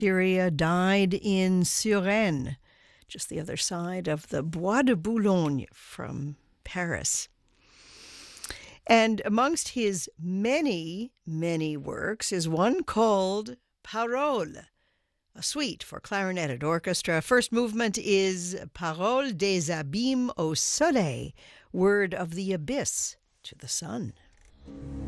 Syria died in Suresnes, just the other side of the Bois de Boulogne from Paris. And amongst his many, many works is one called Paroles, a suite for clarinet and orchestra. First movement is Paroles des abîmes au soleil, word of the abyss to the sun.